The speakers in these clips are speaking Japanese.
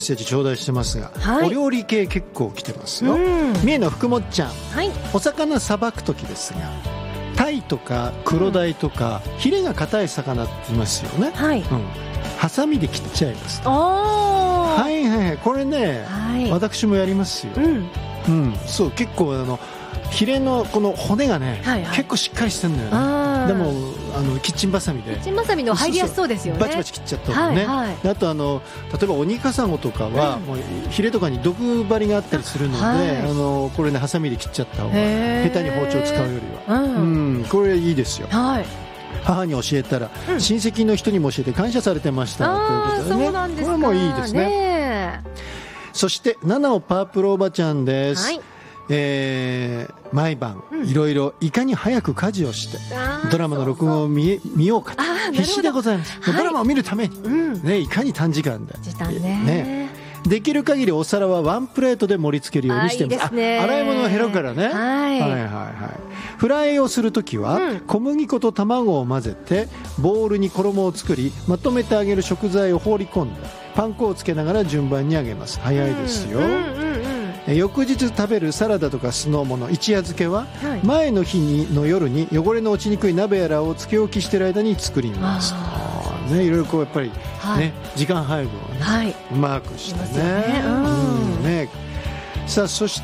メッセージ頂戴してますが、 はい、 お料理系結構来てますよ。三重の福もっちゃん、 はい、 お魚さばく時ですが、タイとか黒鯛とか、ヒレが硬い魚って言いますよね、 はい、 ハサミで切っちゃいます。 はいはいはい、これね、はい、私もやりますよ、そう結構ヒレのこの骨がね、はいはい、結構しっかりしてるんだよね。でもキッチンバサミでの入りやすそうですよね。 バチバチ切っちゃったもんね、はいはい、あと例えばオニカサゴとかは、もうヒレとかに毒針があったりするので、はい、これねハサミで切っちゃった方が、下手に包丁使うよりは、これいいですよ、はい、母に教えたら、親戚の人にも教えて感謝されてましたということでね。そうなんですか。これもいいですね。そして7尾パープルおばちゃんです、はい、毎晩いろいろいかに早く家事をしてドラマの録音を見ようかと必死でございます、はい、ドラマを見るために、ね、いかに短時間でできる限りお皿はワンプレートで盛り付けるようにしてます。洗い物が減るからね、はいはいはいはい。フライをするときは、小麦粉と卵を混ぜてボウルに衣を作り、まとめて揚げる食材を放り込んでパン粉をつけながら順番に揚げます。早いですよ、翌日食べるサラダとか酢の物、一夜漬けは、前の日の夜に汚れの落ちにくい鍋やらをつけ置きしている間に作ります。ね、いろいろこうやっぱり、ね、時間配分を、ね、うまくしてね。さあそして、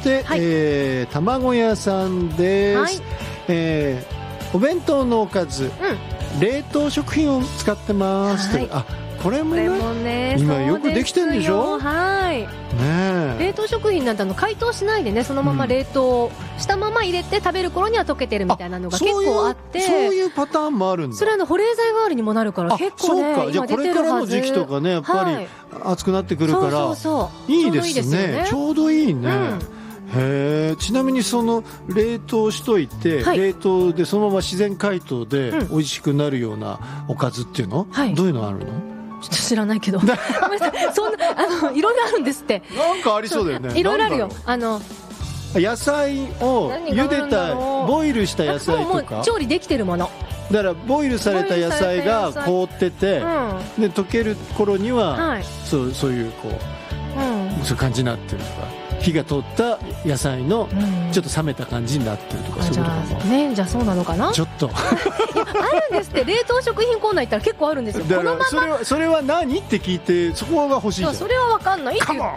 卵屋さんです、お弁当のおかず、冷凍食品を使ってます、これも ね今よくできてるんでしょ。はい、ね、 冷凍食品なんて解凍しないでね、そのまま冷凍したまま入れて食べる頃には溶けてるみたいなのが結構あって、 そういうパターンもあるんだ。 それ保冷剤代わりにもなるから結構ね、 そうか。じゃあこれからの時期とかね、やっぱり暑くなってくるから、いいですね。ちょうどいいね、ちなみにその冷凍しといて、冷凍でそのまま自然解凍で美味しくなるようなおかずっていうの、どういうのあるの？ ちょっと知らないけどごめんなさい、そんないろいろあるんですって。 なんかありそうだよね。 いろいろあるよ。 野菜を茹でたボイルした野菜とか、 もう調理できてるものだからボイルされた野菜が凍ってて、で溶ける頃には、そういうこう、そういう感じになってるとか、火が通った野菜のちょっと冷めた感じになってるとか、そういうことかもね。 じゃあそうなのかな。 ちょっとあるんですって。冷凍食品コーナー行ったら結構あるんですよ。 だからそれは何って聞いて、そこが欲しいじゃん。 それは分かんないっていう分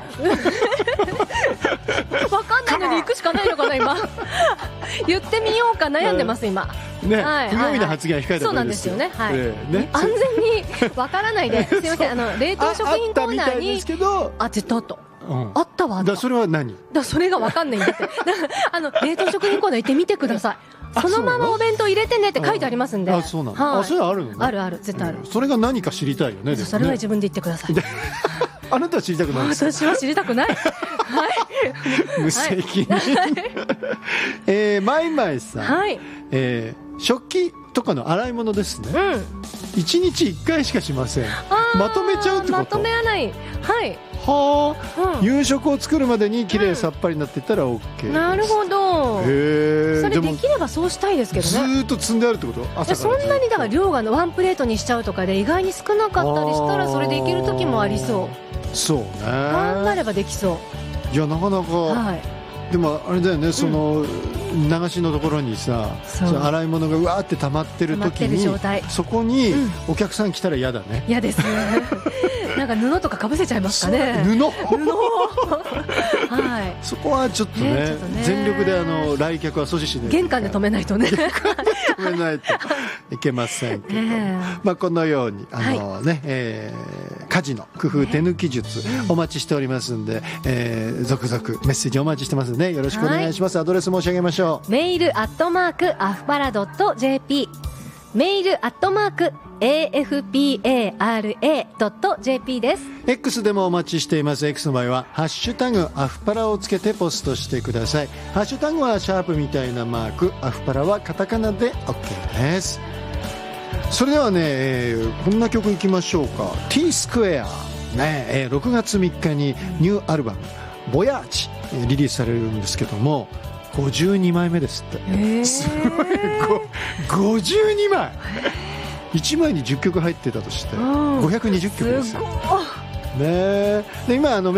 かんないのに行くしかないのかな今言ってみようか悩んでます今ね、不用意な発言は控えたそうなんですよね、安全に分からないですいません。冷凍食品コーナーに絶対あった、あったわ。 それは何だ、それが分かんないんだって冷凍食品コーナー行ってみてください。そのままお弁当入れてねって書いてありますんで。 そうなの。それはあるのね。 あるある、絶対ある。 それが何か知りたいよね。 それは自分で言ってくださいあなたは知りたくないです。 私は知りたくない無責任マイマイさん、食器とかの洗い物ですね、1日1回しかしません。まとめちゃうってこと？ まとめ洗い、 夕食を作るまでにきれいさっぱりになっていったら OK です。 なるほど。それできればそうしたいですけどね。 ずっと積んであるってこと？朝からそんなにだから量がワンプレートにしちゃうとかで意外に少なかったりしたら、それでいける時もありそう。 そうね、 頑張ればできそう。 いや、なかなか、でもあれだよね、その流しのところにさ、洗い物がうわーって溜まってる時に、そこにお客さん来たら嫌だね。 嫌ですねなんか布とかかぶせちゃいますかね。布そこはちょっとね、全力で来客は阻止しない。 玄関で止めないとね止めないといけませんけど、このように家事の工夫手抜き術お待ちしておりますんで、続々メッセージお待ちしてますので、よろしくお願いします。アドレス申し上げましょう。 メール@afpara.jp、メール@afpara.jp です。 X でもお待ちしています。 X の場合はハッシュタグアフパラをつけてポストしてください。ハッシュタグはシャープみたいなマーク、アフパラはカタカナで OK です。それではね、こんな曲いきましょうか。 T スクエアね、6月3日にニューアルバムボヤーチリリースされるんですけども、52枚目ですって。すごい、52枚1枚に10曲入ってたとして520曲ですよね。で今